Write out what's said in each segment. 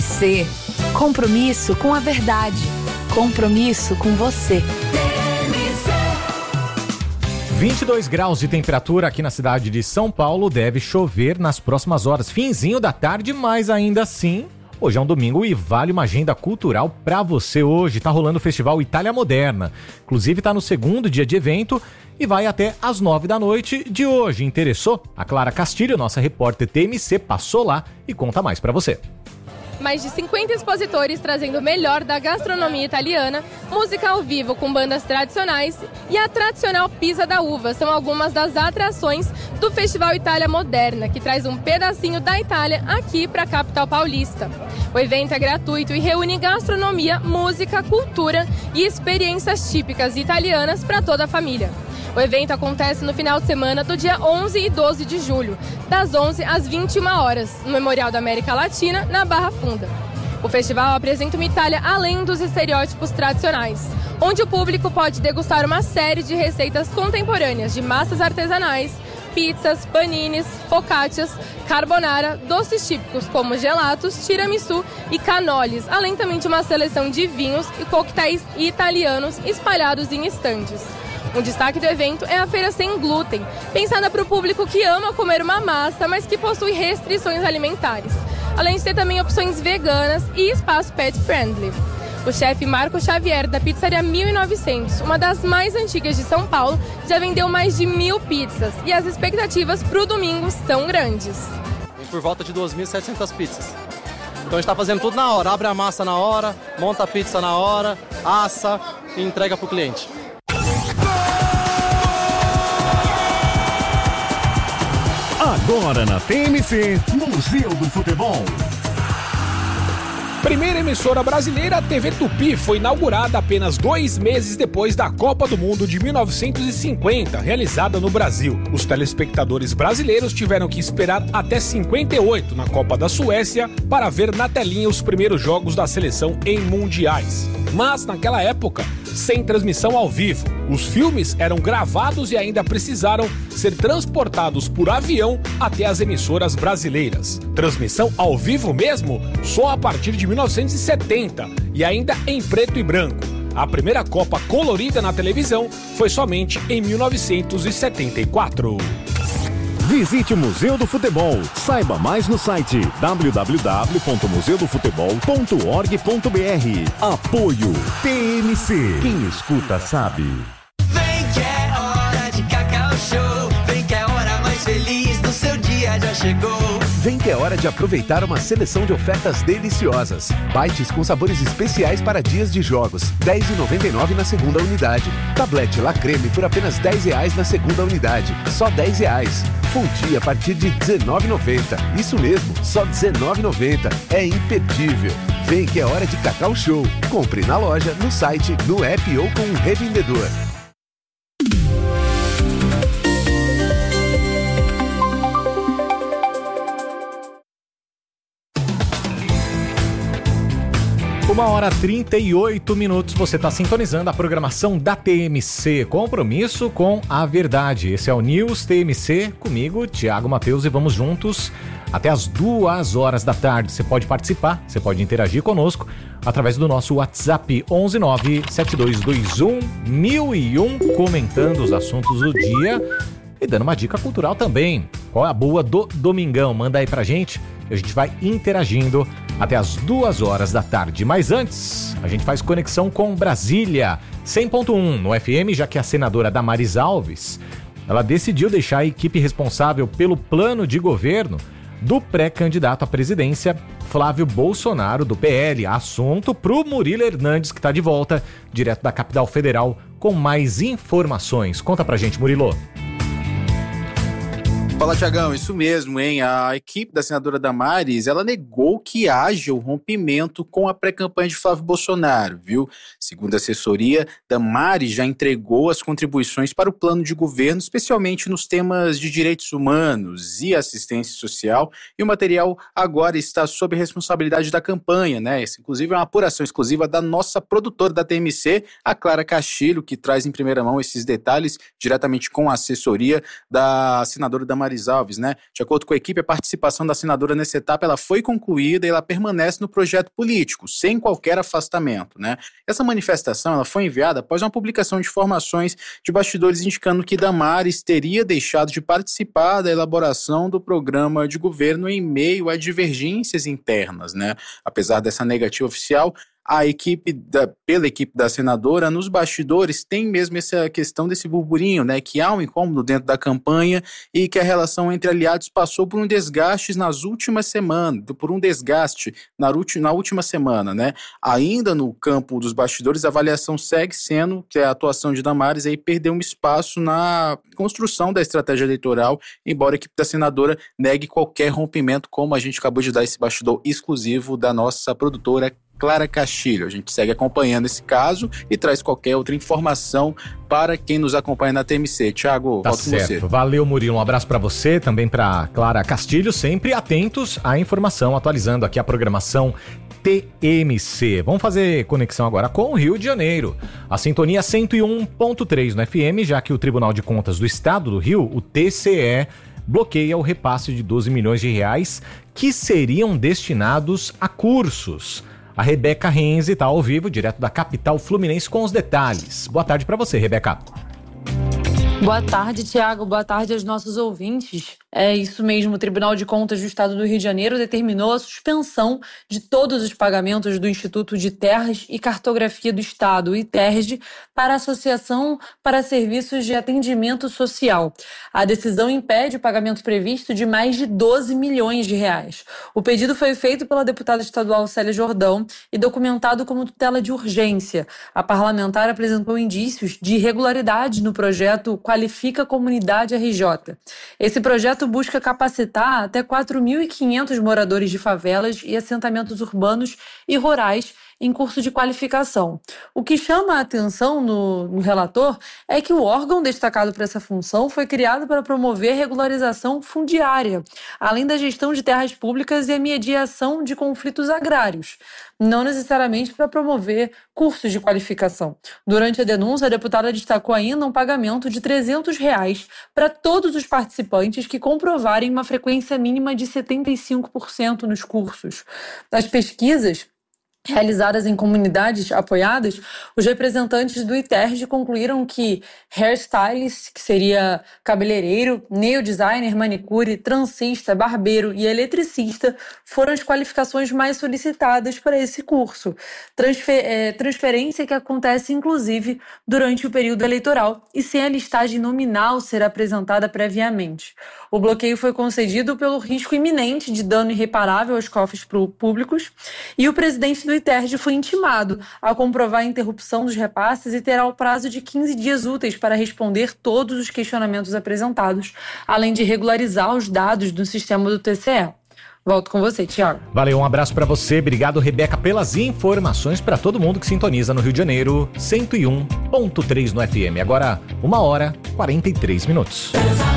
TMC. Compromisso com a verdade. Compromisso com você. 22 graus de temperatura aqui na cidade de São Paulo. Deve chover nas próximas horas. Finzinho da tarde, mas ainda assim, hoje é um domingo e vale uma agenda cultural pra você hoje. Tá rolando o Festival Itália Moderna. Inclusive tá no segundo dia de evento e vai até às 9 da noite de hoje. Interessou? A Clara Castilho, nossa repórter TMC, passou lá e conta mais pra você. Mais de 50 expositores trazendo o melhor da gastronomia italiana, música ao vivo com bandas tradicionais e a tradicional Pisa da Uva são algumas das atrações do Festival Itália Moderna, que traz um pedacinho da Itália aqui para a capital paulista. O evento é gratuito e reúne gastronomia, música, cultura e experiências típicas italianas para toda a família. O evento acontece no final de semana do dia 11 e 12 de julho, das 11 às 21 horas, no Memorial da América Latina, na Barra Funda. O festival apresenta uma Itália além dos estereótipos tradicionais, onde o público pode degustar uma série de receitas contemporâneas de massas artesanais, pizzas, paninis, focaccias, carbonara, doces típicos como gelatos, tiramisu e canoles, além também de uma seleção de vinhos e coquetéis italianos espalhados em estandes. Um destaque do evento é a feira sem glúten, pensada para o público que ama comer uma massa, mas que possui restrições alimentares, além de ter também opções veganas e espaço pet friendly. O chefe Marco Xavier, da Pizzaria 1900, uma das mais antigas de São Paulo, já vendeu mais de 1.000 pizzas e as expectativas para o domingo são grandes. Tem por volta de 2.700 pizzas. Então a gente está fazendo tudo na hora, abre a massa na hora, monta a pizza na hora, assa e entrega para o cliente. Agora na TMC, Museu do Futebol. Primeira emissora brasileira, a TV Tupi, foi inaugurada apenas 2 meses depois da Copa do Mundo de 1950, realizada no Brasil. Os telespectadores brasileiros tiveram que esperar até 58, na Copa da Suécia, para ver na telinha os primeiros jogos da seleção em mundiais. Mas, naquela época, sem transmissão ao vivo. Os filmes eram gravados e ainda precisaram ser transportados por avião até as emissoras brasileiras. Transmissão ao vivo mesmo só a partir de 1970 e ainda em preto e branco. A primeira Copa colorida na televisão foi somente em 1974. Visite o Museu do Futebol. Saiba mais no site www.museudofutebol.org.br. Apoio TMC. Quem escuta sabe. Vem que é hora de Cacau Show. Vem que é a hora mais feliz do seu dia já chegou. Vem que é hora de aproveitar uma seleção de ofertas deliciosas. Bites com sabores especiais para dias de jogos. R$ 10,99 na segunda unidade. Tablete La Creme por apenas R$ 10 na segunda unidade. Só R$ 10. Fonte a partir de R$ 19,90. Isso mesmo, só R$ 19,90. É imperdível. Vem que é hora de Cacau Show. Compre na loja, no site, no app ou com um revendedor. Uma hora 38 minutos, você está sintonizando a programação da TMC, compromisso com a verdade. Esse é o News TMC, comigo, Thiago Matheus, e vamos juntos até as 2 horas da tarde. Você pode participar, você pode interagir conosco através do nosso WhatsApp 11972211001, comentando os assuntos do dia e dando uma dica cultural também. Qual é a boa do domingão? Manda aí pra gente, a gente vai interagindo até as 2 horas da tarde. Mas antes, a gente faz conexão com Brasília, 100.1 no FM, já que a senadora Damares Alves, ela decidiu deixar a equipe responsável pelo plano de governo do pré-candidato à presidência, Flávio Bolsonaro, do PL. Assunto pro Murilo Hernandes, que está de volta, direto da capital federal, com mais informações. Conta pra gente, Murilo. Fala, Thiagão, isso mesmo, hein? A equipe da senadora Damares, ela negou que haja o rompimento com a pré-campanha de Flávio Bolsonaro, viu? Segundo a assessoria, Damares já entregou as contribuições para o plano de governo, especialmente nos temas de direitos humanos e assistência social, e o material agora está sob responsabilidade da campanha, né? Essa, inclusive, é uma apuração exclusiva da nossa produtora da TMC, a Clara Castilho, que traz em primeira mão esses detalhes diretamente com a assessoria da senadora Damares Alves, né? De acordo com a equipe, a participação da senadora nessa etapa ela foi concluída e ela permanece no projeto político, sem qualquer afastamento, né? Essa manifestação ela foi enviada após uma publicação de informações de bastidores indicando que Damares teria deixado de participar da elaboração do programa de governo em meio a divergências internas, né? Apesar dessa negativa oficial, pela equipe da senadora, nos bastidores tem mesmo essa questão desse burburinho, né, que há um incômodo dentro da campanha e que a relação entre aliados passou por um desgaste na última semana, né. Ainda no campo dos bastidores, a avaliação segue sendo que a atuação de Damares aí perdeu um espaço na construção da estratégia eleitoral, embora a equipe da senadora negue qualquer rompimento, como a gente acabou de dar esse bastidor exclusivo da nossa produtora Clara Castilho. A gente segue acompanhando esse caso e traz qualquer outra informação para quem nos acompanha na TMC. Thiago, volto com você. Valeu, Murilo. Um abraço para você, também para Clara Castilho, sempre atentos à informação, atualizando aqui a programação TMC. Vamos fazer conexão agora com o Rio de Janeiro. A sintonia 101.3 no FM, já que o Tribunal de Contas do Estado do Rio, o TCE, bloqueia o repasse de 12 milhões de reais que seriam destinados a cursos. A Rebeca Renzi está ao vivo, direto da capital fluminense, com os detalhes. Boa tarde para você, Rebeca. Boa tarde, Thiago. Boa tarde aos nossos ouvintes. É isso mesmo, o Tribunal de Contas do Estado do Rio de Janeiro determinou a suspensão de todos os pagamentos do Instituto de Terras e Cartografia do Estado, o ITERJ, para a Associação para Serviços de Atendimento Social. A decisão impede o pagamento previsto de mais de 12 milhões de reais. O pedido foi feito pela deputada estadual Célia Jordão e documentado como tutela de urgência. A parlamentar apresentou indícios de irregularidade no projeto Qualifica Comunidade RJ. Esse projeto busca capacitar até 4.500 moradores de favelas e assentamentos urbanos e rurais em curso de qualificação. O que chama a atenção no relator é que o órgão destacado para essa função foi criado para promover regularização fundiária, além da gestão de terras públicas e a mediação de conflitos agrários, não necessariamente para promover cursos de qualificação. Durante a denúncia, a deputada destacou ainda um pagamento de R$300 para todos os participantes que comprovarem uma frequência mínima de 75% nos cursos. As pesquisas realizadas em comunidades apoiadas, os representantes do ITERJ concluíram que hairstylist, que seria cabeleireiro, nail designer, manicure, transista, barbeiro e eletricista, foram as qualificações mais solicitadas para esse curso. Transferência que acontece, inclusive, durante o período eleitoral e sem a listagem nominal ser apresentada previamente. O bloqueio foi concedido pelo risco iminente de dano irreparável aos cofres públicos e o presidente do ITERJ foi intimado a comprovar a interrupção dos repasses e terá o prazo de 15 dias úteis para responder todos os questionamentos apresentados, além de regularizar os dados do sistema do TCE. Volto com você, Thiago. Valeu, um abraço para você. Obrigado, Rebeca, pelas informações para todo mundo que sintoniza no Rio de Janeiro, 101.3 no FM. Agora, 1h43.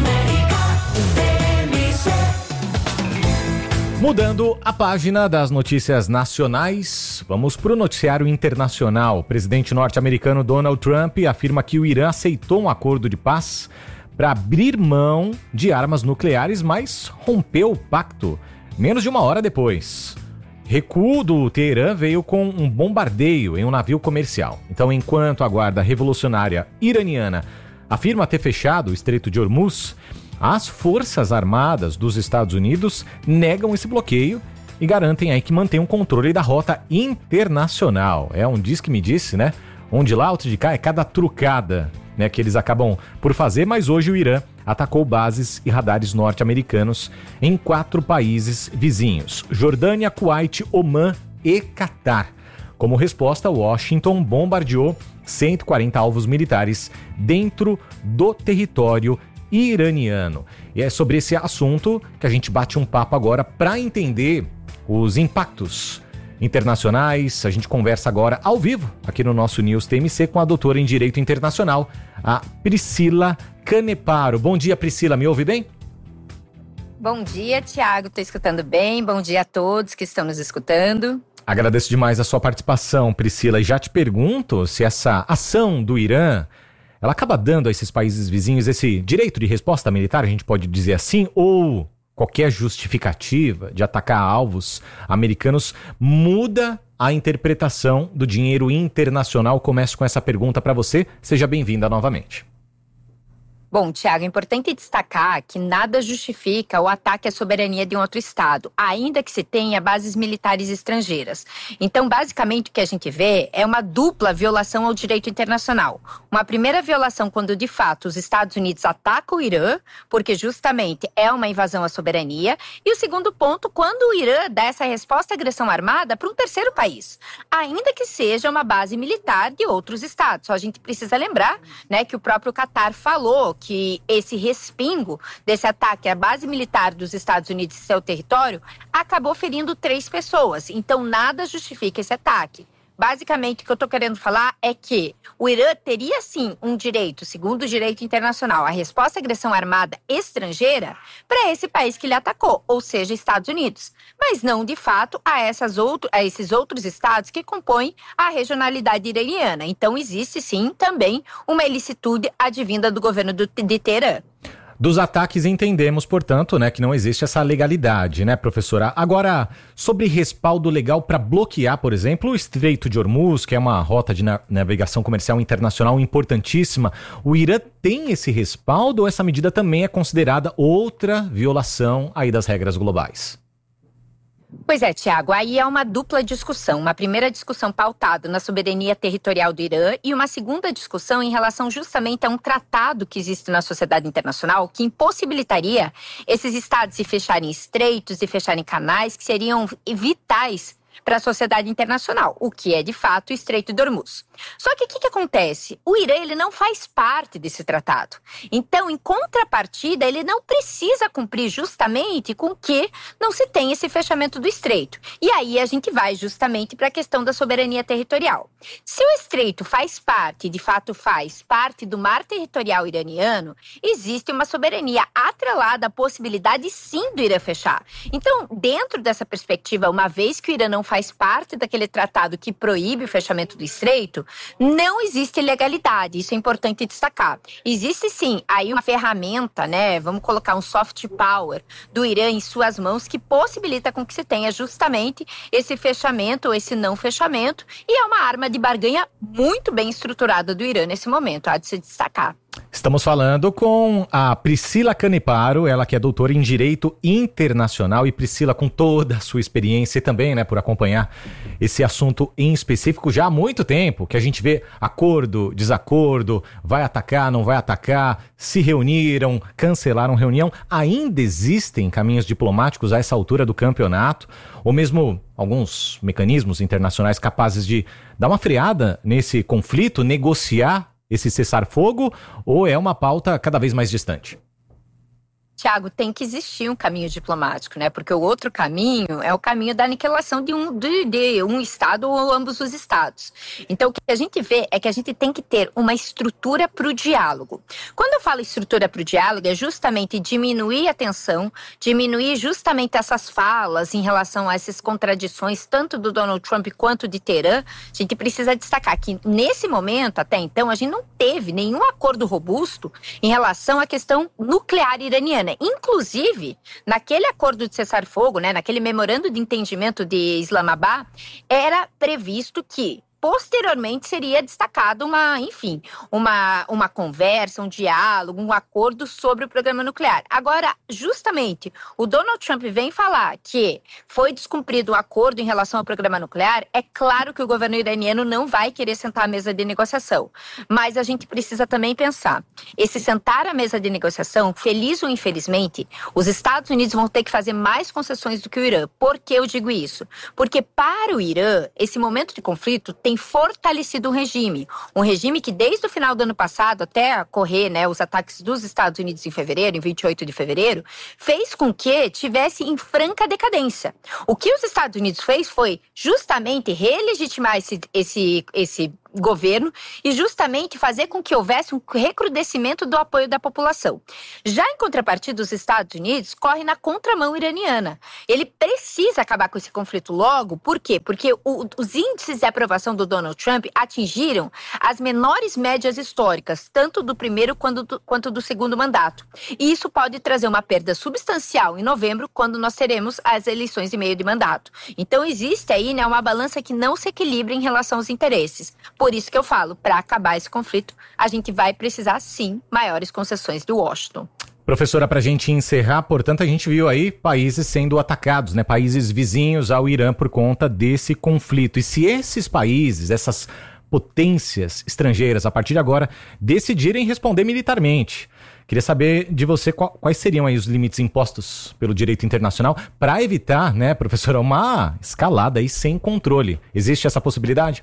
Mudando a página das notícias nacionais, vamos para o noticiário internacional. O presidente norte-americano Donald Trump afirma que o Irã aceitou um acordo de paz para abrir mão de armas nucleares, mas rompeu o pacto menos de uma hora depois. Recuo do Teherã veio com um bombardeio em um navio comercial. Então, enquanto a Guarda Revolucionária Iraniana afirma ter fechado o Estreito de Hormuz, as Forças Armadas dos Estados Unidos negam esse bloqueio e garantem aí que mantém um controle da rota internacional. É um diz que me disse, né? Onde lá, outro de cá, é cada trucada, né, que eles acabam por fazer, mas hoje o Irã atacou bases e radares norte-americanos em 4 países vizinhos: Jordânia, Kuwait, Omã e Catar. Como resposta, Washington bombardeou 140 alvos militares dentro do território iraniano. E é sobre esse assunto que a gente bate um papo agora para entender os impactos internacionais. A gente conversa agora ao vivo aqui no nosso News TMC com a doutora em Direito Internacional, a Priscila Caneparo. Bom dia, Priscila, me ouve bem? Bom dia, Tiago, estou escutando bem. Bom dia a todos que estão nos escutando. Agradeço demais a sua participação, Priscila, e já te pergunto se essa ação do Irã, ela acaba dando a esses países vizinhos esse direito de resposta militar, a gente pode dizer assim, ou qualquer justificativa de atacar alvos americanos muda a interpretação do dinheiro internacional. Começo com essa pergunta para você. Seja bem-vinda novamente. Bom, Tiago, é importante destacar que nada justifica o ataque à soberania de um outro Estado, ainda que se tenha bases militares estrangeiras. Então, basicamente, o que a gente vê é uma dupla violação ao direito internacional. Uma primeira violação quando, de fato, os Estados Unidos atacam o Irã, porque justamente é uma invasão à soberania. E o segundo ponto, quando o Irã dá essa resposta à agressão armada para um terceiro país, ainda que seja uma base militar de outros Estados. Só a gente precisa lembrar, né, que o próprio Qatar falou que esse respingo desse ataque à base militar dos Estados Unidos e seu território acabou ferindo 3 pessoas. Então, nada justifica esse ataque. Basicamente, o que eu estou querendo falar é que o Irã teria, sim, um direito, segundo o direito internacional, a resposta à agressão armada estrangeira para esse país que lhe atacou, ou seja, Estados Unidos. Mas não, de fato, a esses outros estados que compõem a regionalidade iraniana. Então, existe, sim, também uma ilicitude advinda do governo de Teherã. Dos ataques entendemos, portanto, né, que não existe essa legalidade, né, professora? Agora, sobre respaldo legal para bloquear, por exemplo, o Estreito de Hormuz, que é uma rota de navegação comercial internacional importantíssima, o Irã tem esse respaldo ou essa medida também é considerada outra violação aí das regras globais? Pois é, Tiago, aí é uma dupla discussão. Uma primeira discussão pautada na soberania territorial do Irã e uma segunda discussão em relação justamente a um tratado que existe na sociedade internacional que impossibilitaria esses estados de fecharem estreitos e fecharem canais que seriam vitais para a sociedade internacional, o que é, de fato, o Estreito de Hormuz. Só que o que acontece? O Irã ele não faz parte desse tratado. Então, em contrapartida, ele não precisa cumprir justamente com que não se tenha esse fechamento do Estreito. E aí a gente vai justamente para a questão da soberania territorial. Se o Estreito faz parte, de fato faz parte do mar territorial iraniano, existe uma soberania atrelada à possibilidade, sim, do Irã fechar. Então, dentro dessa perspectiva, uma vez que o Irã não faz parte daquele tratado que proíbe o fechamento do Estreito, não existe ilegalidade, isso é importante destacar. Existe sim aí uma ferramenta, né, vamos colocar um soft power do Irã em suas mãos que possibilita com que se tenha justamente esse fechamento ou esse não fechamento, e é uma arma de barganha muito bem estruturada do Irã nesse momento, há de se destacar. Estamos falando com a Priscila Caneparo, ela que é doutora em Direito Internacional. E Priscila, com toda a sua experiência e também, né, por acompanhar esse assunto em específico já há muito tempo, que a gente vê acordo, desacordo, vai atacar, não vai atacar, se reuniram, cancelaram reunião. Ainda existem caminhos diplomáticos a essa altura do campeonato, ou mesmo alguns mecanismos internacionais capazes de dar uma freada nesse conflito, negociar esse cessar-fogo, ou é uma pauta cada vez mais distante? Tiago, tem que existir um caminho diplomático, né? Porque o outro caminho é o caminho da aniquilação de um Estado ou ambos os Estados. Então, o que a gente vê é que a gente tem que ter uma estrutura para o diálogo. Quando eu falo estrutura para o diálogo, é justamente diminuir a tensão, diminuir justamente essas falas em relação a essas contradições, tanto do Donald Trump quanto de Teherã. A gente precisa destacar que, nesse momento, até então, a gente não teve nenhum acordo robusto em relação à questão nuclear iraniana. Inclusive, naquele acordo de cessar-fogo, né, naquele memorando de entendimento de Islamabad, era previsto que posteriormente seria destacado uma conversa, um diálogo, um acordo sobre o programa nuclear. Agora, justamente, o Donald Trump vem falar que foi descumprido o acordo em relação ao programa nuclear. É claro que o governo iraniano não vai querer sentar à mesa de negociação. Mas a gente precisa também pensar, esse sentar à mesa de negociação, feliz ou infelizmente, os Estados Unidos vão ter que fazer mais concessões do que o Irã. Por que eu digo isso? Porque para o Irã, esse momento de conflito tem tem fortalecido o regime. Um regime que desde o final do ano passado, até ocorrer, né, os ataques dos Estados Unidos em fevereiro, em 28 de fevereiro, fez com que tivesse em franca decadência. O que os Estados Unidos fez foi justamente relegitimar esse governo e justamente fazer com que houvesse um recrudescimento do apoio da população. Já em contrapartida, os Estados Unidos correm na contramão iraniana. Ele precisa acabar com esse conflito logo, por quê? Porque os índices de aprovação do Donald Trump atingiram as menores médias históricas, tanto do primeiro quanto do segundo mandato. E isso pode trazer uma perda substancial em novembro, quando nós teremos as eleições de meio de mandato. Então existe aí, né, uma balança que não se equilibra em relação aos interesses. Por isso que eu falo, para acabar esse conflito, a gente vai precisar, sim, maiores concessões de Washington. Professora, para a gente encerrar, portanto, a gente viu aí países sendo atacados, né? Países vizinhos ao Irã por conta desse conflito. E se esses países, essas potências estrangeiras, a partir de agora, decidirem responder militarmente, queria saber de você quais seriam aí os limites impostos pelo direito internacional para evitar, né, professora, uma escalada aí sem controle. Existe essa possibilidade?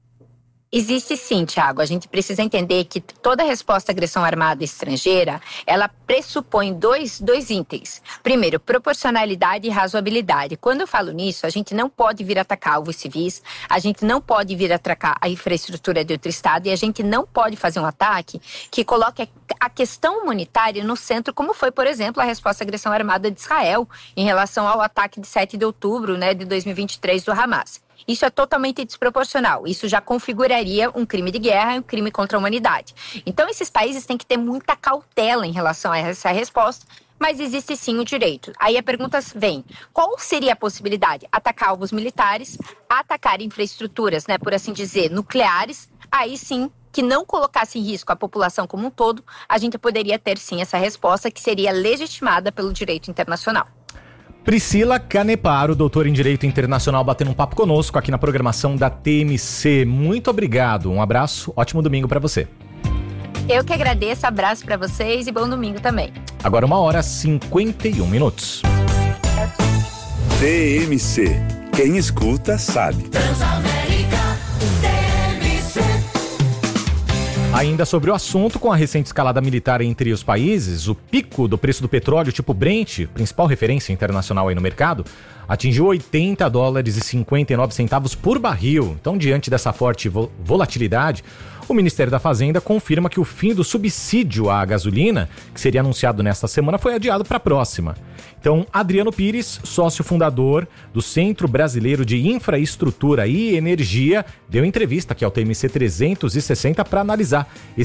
Existe sim, Thiago. A gente precisa entender que toda resposta à agressão armada estrangeira, ela pressupõe dois itens. Primeiro, proporcionalidade e razoabilidade. Quando eu falo nisso, a gente não pode vir atacar alvos civis, a gente não pode vir atacar a infraestrutura de outro estado e a gente não pode fazer um ataque que coloque a questão humanitária no centro, como foi, por exemplo, a resposta à agressão armada de Israel em relação ao ataque de 7 de outubro, né, de 2023 do Hamas. Isso é totalmente desproporcional. Isso já configuraria um crime de guerra e um crime contra a humanidade. Então, esses países têm que ter muita cautela em relação a essa resposta, mas existe sim o direito. Aí a pergunta vem, qual seria a possibilidade? Atacar alvos militares, atacar infraestruturas, né, por assim dizer, nucleares, aí sim, que não colocasse em risco a população como um todo, a gente poderia ter sim essa resposta que seria legitimada pelo direito internacional. Priscila Caneparo, doutora em Direito Internacional, batendo um papo conosco aqui na programação da TMC. Muito obrigado, um abraço, ótimo domingo para você. Eu que agradeço, abraço para vocês e bom domingo também. Agora 1h51. TMC, quem escuta sabe. Ainda sobre o assunto, com a recente escalada militar entre os países, o pico do preço do petróleo tipo Brent, principal referência internacional aí no mercado, atingiu $80,59 por barril. Então, diante dessa forte volatilidade, o Ministério da Fazenda confirma que o fim do subsídio à gasolina, que seria anunciado nesta semana, foi adiado para a próxima. Então, Adriano Pires, sócio fundador do Centro Brasileiro de Infraestrutura e Energia, deu entrevista aqui ao TMC 360 para analisar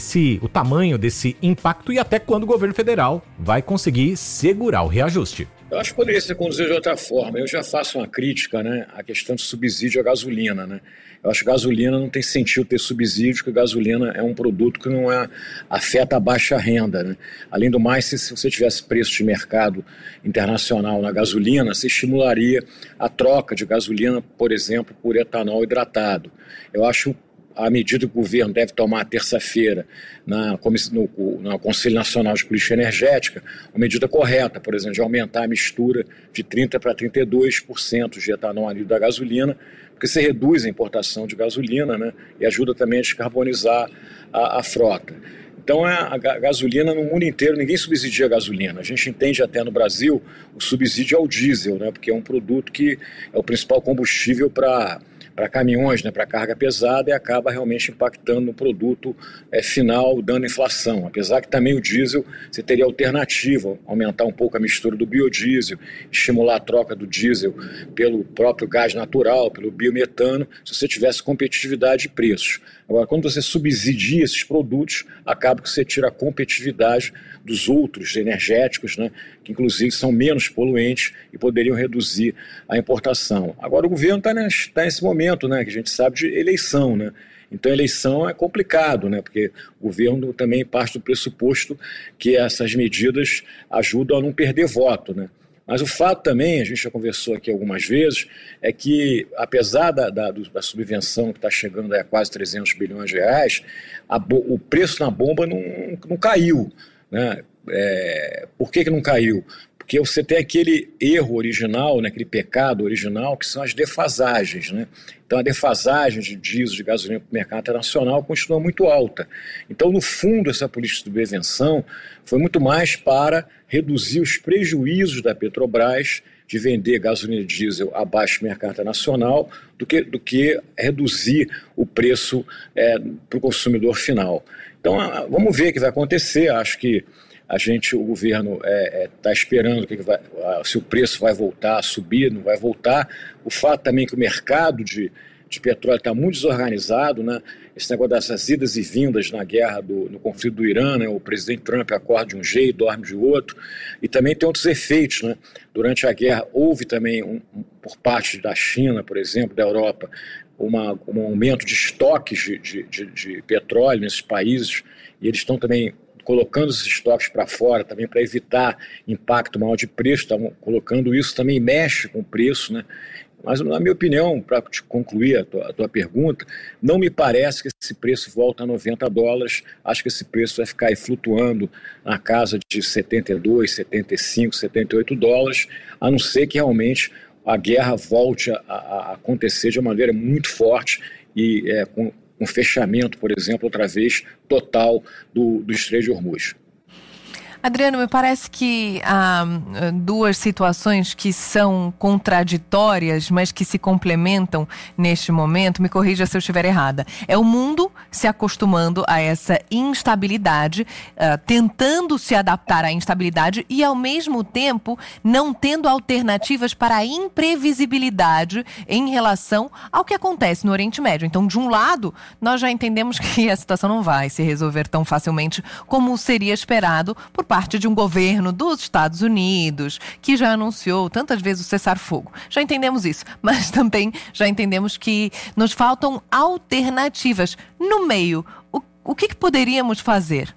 o tamanho desse impacto e até quando o governo federal vai conseguir segurar o reajuste. Eu acho que poderia ser conduzido de outra forma. Eu já faço uma crítica, né, à questão de subsídio à gasolina, né? Eu acho que gasolina não tem sentido ter subsídio, porque gasolina é um produto que não afeta a baixa renda, né? Além do mais, se você tivesse preço de mercado internacional na gasolina, você estimularia a troca de gasolina, por exemplo, por etanol hidratado. Eu acho a medida que o governo deve tomar terça-feira no Conselho Nacional de Política Energética, uma medida correta, por exemplo, de aumentar a mistura de 30% para 32% de etanol anidro da gasolina, porque você reduz a importação de gasolina, né, e ajuda também a descarbonizar a frota. Então, a gasolina no mundo inteiro, ninguém subsidia a gasolina. A gente entende até no Brasil o subsídio ao diesel, né, porque é um produto que é o principal combustível para caminhões, né, para carga pesada, e acaba realmente impactando no produto final, dando inflação. Apesar que também o diesel, você teria alternativa, aumentar um pouco a mistura do biodiesel, estimular a troca do diesel pelo próprio gás natural, pelo biometano, se você tivesse competitividade de preços. Agora, quando você subsidia esses produtos, acaba que você tira a competitividade dos outros energéticos, né, que inclusive são menos poluentes e poderiam reduzir a importação. Agora, o governo está nesse momento, né, que a gente sabe de eleição, né? Então, a eleição é complicado, né, porque o governo também parte do pressuposto que essas medidas ajudam a não perder voto, né? Mas o fato também, a gente já conversou aqui algumas vezes, é que apesar da subvenção que está chegando a quase 300 bilhões de reais, o preço na bomba não caiu, né? Por que não caiu? Porque você tem aquele erro original, né, aquele pecado original, que são as defasagens, né? Então a defasagem de diesel, de gasolina para o mercado internacional continua muito alta. Então, no fundo, essa política de prevenção foi muito mais para reduzir os prejuízos da Petrobras de vender gasolina e diesel abaixo do mercado internacional do que reduzir o preço para o consumidor final. Então, vamos ver o que vai acontecer. Acho que o governo está esperando se o preço vai voltar a subir, não vai voltar. O fato também que o mercado de petróleo está muito desorganizado, né? Esse negócio dessas idas e vindas na guerra, no conflito do Irã, né? O presidente Trump acorda de um jeito, dorme de outro, e também tem outros efeitos, né? Durante a guerra houve também, por parte da China, por exemplo, da Europa, um aumento de estoques de petróleo nesses países, e eles estão também colocando esses estoques para fora também para evitar impacto maior de preço, estão colocando isso, também mexe com o preço, né? Mas, na minha opinião, para te concluir a tua pergunta, não me parece que esse preço volta a $90. Acho que esse preço vai ficar aí flutuando na casa de $72, $75, $78, a não ser que realmente a guerra volte a acontecer de uma maneira muito forte e com um fechamento, por exemplo, outra vez, total do Estreito de Hormuz. Adriano, me parece que há duas situações que são contraditórias, mas que se complementam neste momento. Me corrija se eu estiver errada. É o mundo se acostumando a essa instabilidade, tentando se adaptar à instabilidade e, ao mesmo tempo, não tendo alternativas para a imprevisibilidade em relação ao que acontece no Oriente Médio. Então, de um lado, nós já entendemos que a situação não vai se resolver tão facilmente como seria esperado por parte de um governo dos Estados Unidos, que já anunciou tantas vezes o cessar-fogo. Já entendemos isso, mas também já entendemos que nos faltam alternativas. No meio, o que poderíamos fazer?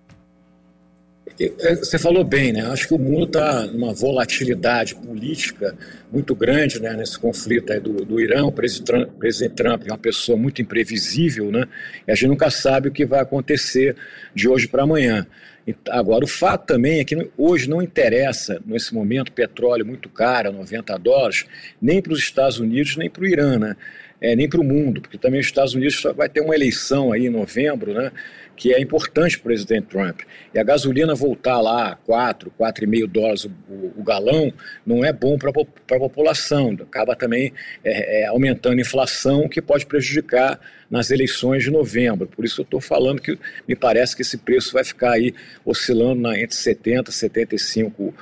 Você falou bem, né? Acho que o mundo está numa volatilidade política muito grande, né? Nesse conflito aí do Irã. O presidente Trump é uma pessoa muito imprevisível, né? E a gente nunca sabe o que vai acontecer de hoje para amanhã. Agora, o fato também é que hoje não interessa, nesse momento, petróleo muito caro, $90, nem para os Estados Unidos, nem para o Irã, né? Nem para o mundo, porque também os Estados Unidos vai ter uma eleição aí em novembro, né? Que é importante para o presidente Trump. E a gasolina voltar lá a $4,5 o galão não é bom para a população. Acaba também aumentando a inflação, que pode prejudicar nas eleições de novembro. Por isso eu estou falando que me parece que esse preço vai ficar aí oscilando entre $70, $75,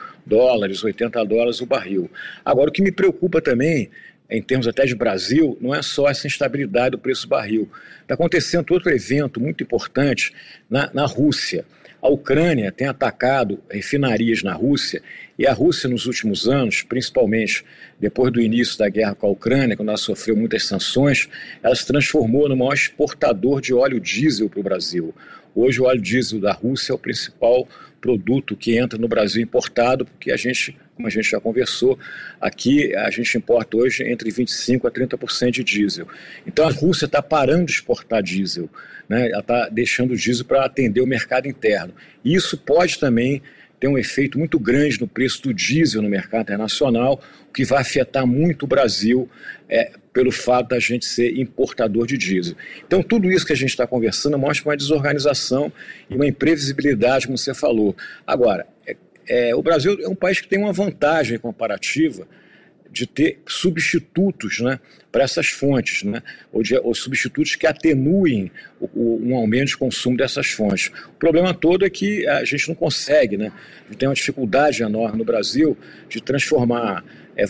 $80 o barril. Agora, o que me preocupa também, em termos até de Brasil, não é só essa instabilidade do preço do barril. Está acontecendo outro evento muito importante na Rússia. A Ucrânia tem atacado refinarias na Rússia, e a Rússia, nos últimos anos, principalmente depois do início da guerra com a Ucrânia, quando ela sofreu muitas sanções, ela se transformou no maior exportador de óleo diesel para o Brasil. Hoje o óleo diesel da Rússia é o principal produto que entra no Brasil importado, porque como a gente já conversou, aqui a gente importa hoje entre 25% a 30% de diesel. Então a Rússia está parando de exportar diesel, né? Ela está deixando o diesel para atender o mercado interno. E isso pode também ter um efeito muito grande no preço do diesel no mercado internacional, o que vai afetar muito o Brasil pelo fato da gente ser importador de diesel. Então tudo isso que a gente está conversando mostra uma desorganização e uma imprevisibilidade, como você falou. Agora, o Brasil é um país que tem uma vantagem comparativa de ter substitutos, né, para essas fontes, né, ou substitutos que atenuem um aumento de consumo dessas fontes. O problema todo é que a gente não consegue, né, a gente tem uma dificuldade enorme no Brasil de transformar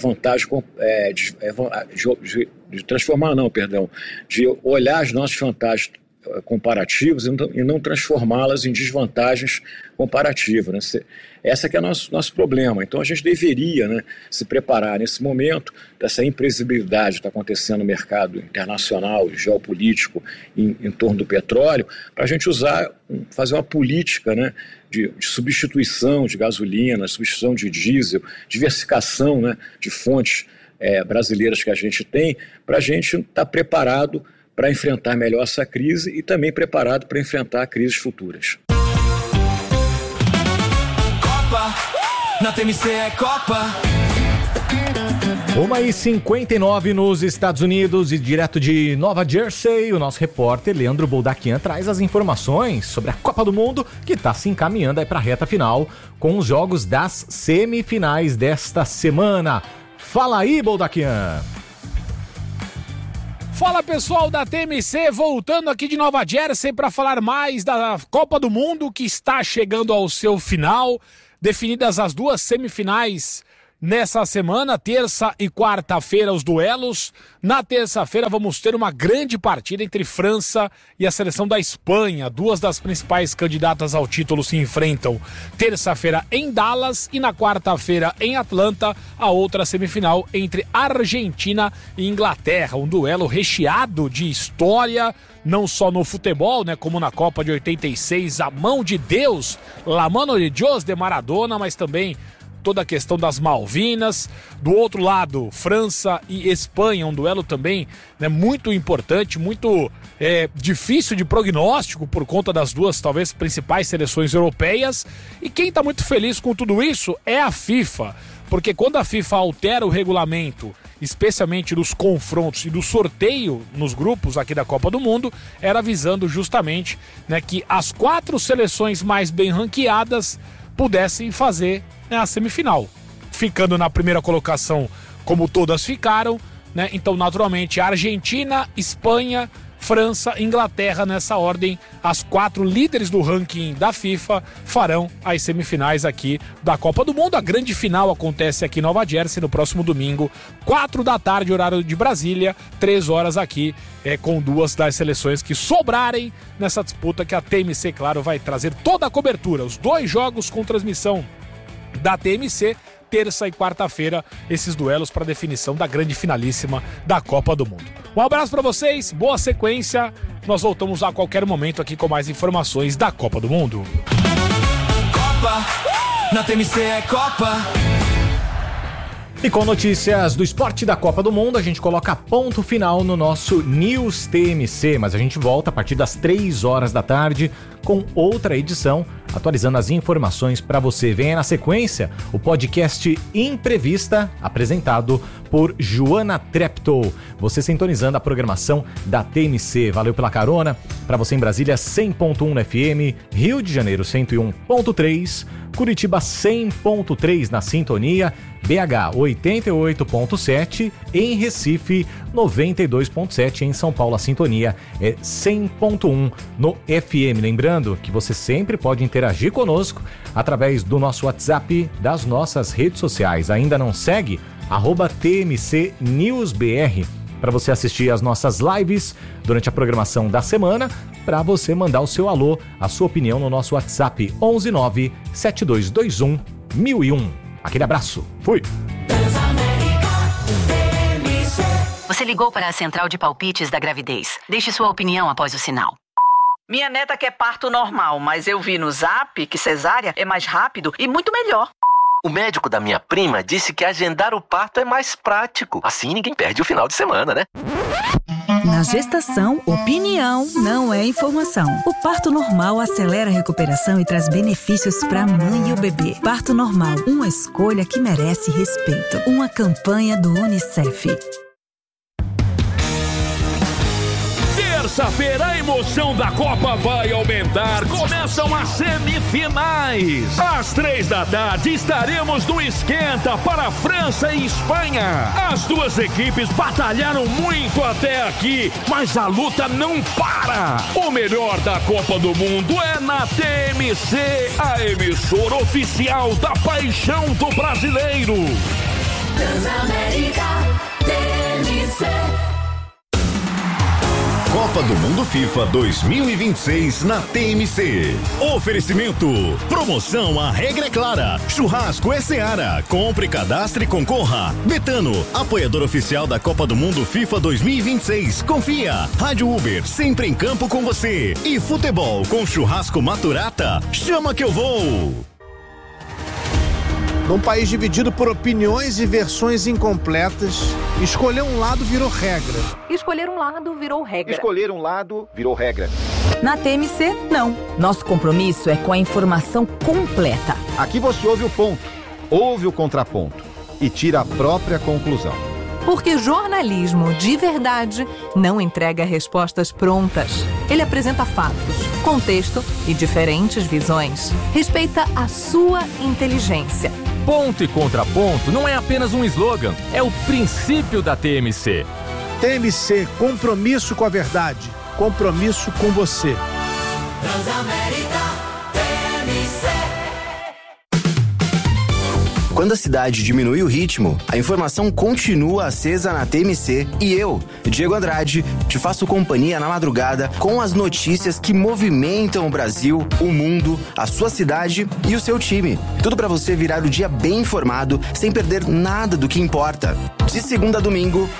de olhar as nossas vantagens comparativas e não transformá-las em desvantagens comparativas, né? Esse que é o nosso problema. Então a gente deveria, né, se preparar nesse momento dessa imprevisibilidade que está acontecendo no mercado internacional, geopolítico, em torno do petróleo, para a gente fazer uma política, né, de substituição de gasolina, substituição de diesel, diversificação, né, de fontes brasileiras que a gente tem, para a gente estar preparado para enfrentar melhor essa crise e também preparado para enfrentar crises futuras. Na TMC é Copa. 1h59 nos Estados Unidos e direto de Nova Jersey, o nosso repórter Leandro Boldaquian traz as informações sobre a Copa do Mundo que está se encaminhando aí para a reta final com os jogos das semifinais desta semana. Fala aí, Boldaquian! Fala pessoal da TMC, voltando aqui de Nova Jersey para falar mais da Copa do Mundo que está chegando ao seu final. Definidas as duas semifinais nessa semana, terça e quarta-feira, os duelos. Na terça-feira vamos ter uma grande partida entre França e a seleção da Espanha. Duas das principais candidatas ao título se enfrentam terça-feira em Dallas e na quarta-feira em Atlanta, a outra semifinal entre Argentina e Inglaterra. Um duelo recheado de história, não só no futebol, né, como na Copa de 86, a mão de Deus, la mano de Dios de Maradona, mas também toda a questão das Malvinas. Do outro lado, França e Espanha, um duelo também, né, muito importante, muito difícil de prognóstico por conta das duas, talvez, principais seleções europeias. E quem está muito feliz com tudo isso é a FIFA, porque quando a FIFA altera o regulamento, especialmente dos confrontos e do sorteio nos grupos aqui da Copa do Mundo, era visando justamente, né, que as 4 seleções mais bem ranqueadas pudessem fazer a semifinal, ficando na primeira colocação como todas ficaram, né? Então, naturalmente, Argentina, Espanha, França, Inglaterra, nessa ordem, as 4 líderes do ranking da FIFA farão as semifinais aqui da Copa do Mundo. A grande final acontece aqui em Nova Jersey no próximo domingo, 4 da tarde, horário de Brasília, 3 horas aqui, com 2 das seleções que sobrarem nessa disputa, que a TMC, claro, vai trazer toda a cobertura. Os 2 jogos com transmissão da TMC, terça e quarta-feira, esses duelos para definição da grande finalíssima da Copa do Mundo. Um abraço para vocês, boa sequência. Nós voltamos a qualquer momento aqui com mais informações da Copa do Mundo. Copa, na TMC é Copa. E com notícias do esporte da Copa do Mundo, a gente coloca ponto final no nosso News TMC, mas a gente volta a partir das 3 horas da tarde com outra edição, atualizando as informações para você. Vem aí na sequência o podcast Imprevista, apresentado por Joana Treptow. Você sintonizando a programação da TMC. Valeu pela carona. Para você em Brasília, 100.1 no FM, Rio de Janeiro, 101.3, Curitiba, 100.3 na sintonia, BH 88.7, em Recife 92.7, em São Paulo a sintonia é 100.1 no FM. Lembrando que você sempre pode interagir conosco através do nosso WhatsApp, das nossas redes sociais. Ainda não segue? @TMCNewsBR para você assistir as nossas lives durante a programação da semana, para você mandar o seu alô, a sua opinião no nosso WhatsApp 11972211001. Aquele abraço, fui! Você ligou para a central de palpites da gravidez. Deixe sua opinião após o sinal. Minha neta quer parto normal, mas eu vi no Zap que cesárea é mais rápido e muito melhor. O médico da minha prima disse que agendar o parto é mais prático. Assim ninguém perde o final de semana, né? Na gestação, opinião não é informação. O parto normal acelera a recuperação e traz benefícios para a mãe e o bebê. Parto normal, uma escolha que merece respeito. Uma campanha do UNICEF. Terça-feira, a emoção da Copa vai aumentar. Começam as semifinais. Às 3 da tarde estaremos no Esquenta para França e Espanha. As duas equipes batalharam muito até aqui, mas a luta não para. O melhor da Copa do Mundo é na TMC, a emissora oficial da paixão do brasileiro. Transamérica, TMC. Copa do Mundo FIFA 2026 na TMC. Oferecimento. Promoção A Regra é Clara. Churrasco é Seara. Compre, cadastre e concorra. Betano, apoiador oficial da Copa do Mundo FIFA 2026. Confia. Rádio Uber, sempre em campo com você. E futebol com churrasco Maturata. Chama que eu vou. Num país dividido por opiniões e versões incompletas, escolher um lado virou regra. Escolher um lado virou regra. Escolher um lado virou regra. Na TMC, não. Nosso compromisso é com a informação completa. Aqui você ouve o ponto. ouve o contraponto e tira a própria conclusão. Porque jornalismo de verdade não entrega respostas prontas. Ele apresenta fatos, contexto e diferentes visões. Respeita a sua inteligência. Ponto e contraponto não é apenas um slogan, é o princípio da TMC. TMC, compromisso com a verdade, compromisso com você. Transamérica TMC. Quando a cidade diminui o ritmo, a informação continua acesa na TMC e eu, Diego Andrade, te faço companhia na madrugada com as notícias que movimentam o Brasil, o mundo, a sua cidade e o seu time. Tudo para você virar o dia bem informado, sem perder nada do que importa. De segunda a domingo,